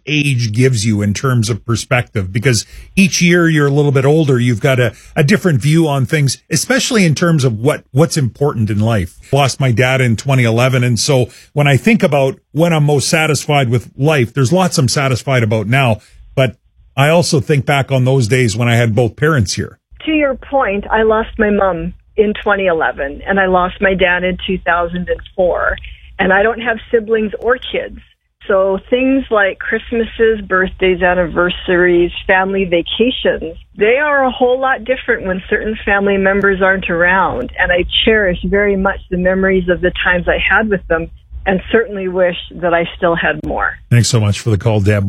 age gives you in terms of perspective, because each year you're a little bit older, you've got a different view on things, especially in terms of what's important in life. Lost my dad in 2011, and so when I think about when I'm most satisfied with life, there's lots I'm satisfied about now, but I also think back on those days when I had both parents here. To your point, I lost my mom in 2011, and I lost my dad in 2004, and I don't have siblings or kids. So things like Christmases, birthdays, anniversaries, family vacations, they are a whole lot different when certain family members aren't around, and I cherish very much the memories of the times I had with them, and certainly wish that I still had more. Thanks so much for the call, Deb.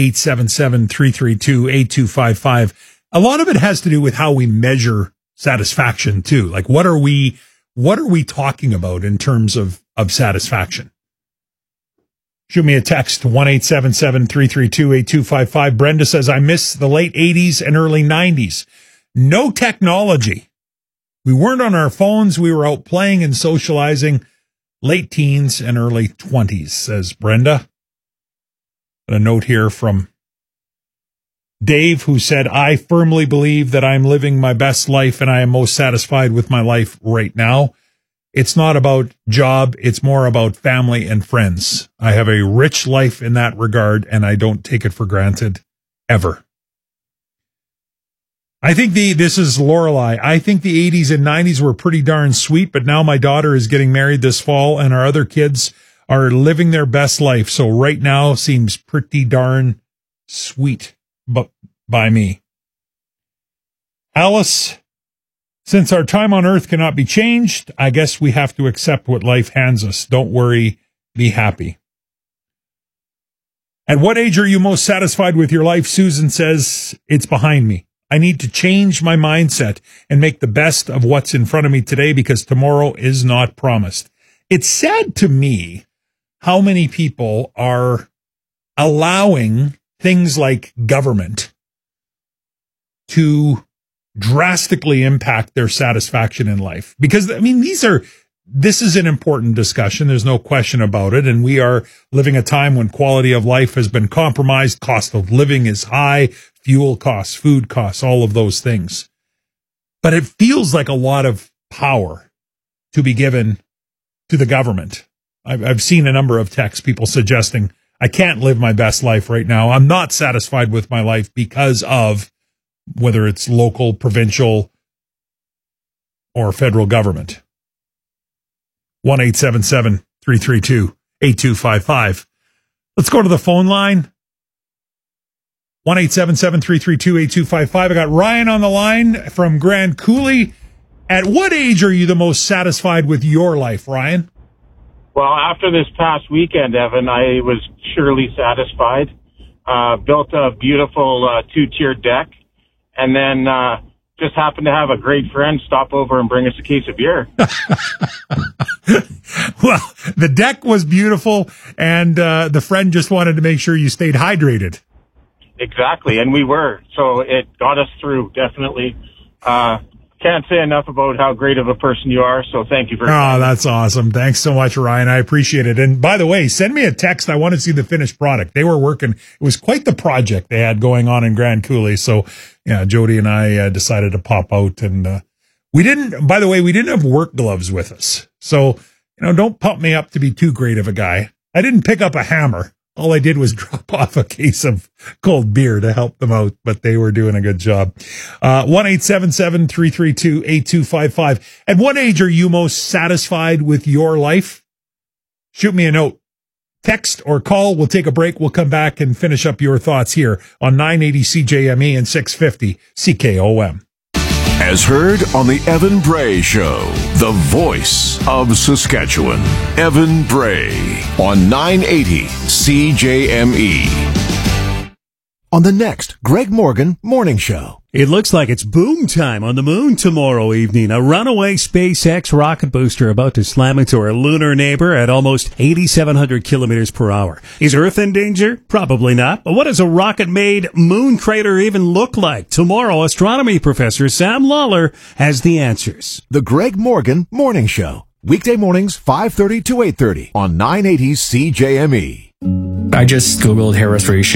1-877-332-8255. A lot of it has to do with how we measure satisfaction too. Like, what are we talking about in terms of satisfaction? Shoot me a text, 1-877-332-8255. Brenda says, I miss the late 80s and early 90s. No technology. We weren't on our phones. We were out playing and socializing. Late teens and early 20s, says Brenda. A note here from Dave, who said, I firmly believe that I'm living my best life and I am most satisfied with my life right now. It's not about job. It's more about family and friends. I have a rich life in that regard, and I don't take it for granted ever. I think this is Lorelei. I think the 80s and 90s were pretty darn sweet, but now my daughter is getting married this fall and our other kids are living their best life. So right now seems pretty darn sweet, but by me. Alice, since our time on earth cannot be changed, I guess we have to accept what life hands us. Don't worry, be happy. At what age are you most satisfied with your life? Susan says, it's behind me. I need to change my mindset and make the best of what's in front of me today because tomorrow is not promised. It's sad to me how many people are allowing things like government to drastically impact their satisfaction in life. Because, I mean, this is an important discussion. There's no question about it. And we are living a time when quality of life has been compromised. Cost of living is high. Fuel costs, food costs, all of those things. But it feels like a lot of power to be given to the government. I've seen a number of texts, people suggesting, I can't live my best life right now. I'm not satisfied with my life because of whether it's local, provincial, or federal government. 1-877-332-8255. Let's go to the phone line. 1-877-332-8255. I got Ryan on the line from Grand Coulee. At what age are you the most satisfied with your life, Ryan? Well, after this past weekend, Evan, I was surely satisfied. Built a beautiful two-tiered deck, and then just happened to have a great friend stop over and bring us a case of beer. Well, the deck was beautiful, and the friend just wanted to make sure you stayed hydrated. Exactly, and we were. So it got us through, definitely. Can't say enough about how great of a person you are, so thank you very much. Oh, that's awesome. Thanks so much, Ryan. I appreciate it. And by the way, send me a text. I want to see the finished product. They were working. It was quite the project they had going on in Grand Coulee. So, yeah, Jody and I decided to pop out. And we didn't have work gloves with us. So, don't pump me up to be too great of a guy. I didn't pick up a hammer. All I did was drop off a case of cold beer to help them out, but they were doing a good job. 1-877-332-8255. At what age are you most satisfied with your life? Shoot me a note. Text or call. We'll take a break. We'll come back and finish up your thoughts here on 980 CJME and 650 CKOM. As heard on the Evan Bray Show, the voice of Saskatchewan. Evan Bray on 980 CJME. On the next Greg Morgan Morning Show. It looks like it's boom time on the moon tomorrow evening. A runaway SpaceX rocket booster about to slam into our lunar neighbor at almost 8,700 kilometers per hour. Is Earth in danger? Probably not. But what does a rocket-made moon crater even look like? Tomorrow, astronomy professor Sam Lawler has the answers. The Greg Morgan Morning Show. Weekday mornings, 5:30 to 8:30 on 980 CJME. I just Googled hair restoration